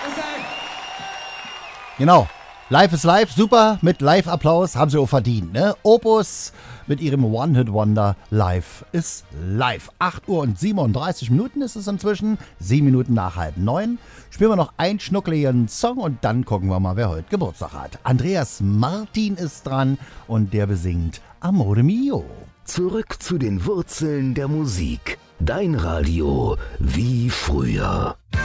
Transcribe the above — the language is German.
Genau. Live is live, super, mit Live-Applaus, haben sie auch verdient, ne? Opus mit ihrem One-Hit-Wonder Live is live. 8 Uhr und 37 Minuten ist es inzwischen, 7 Minuten nach 8:30. Spielen wir noch einen schnuckeligen Song und dann gucken wir mal, wer heute Geburtstag hat. Andreas Martin ist dran und der besingt Amore Mio. Zurück zu den Wurzeln der Musik. Dein Radio wie früher.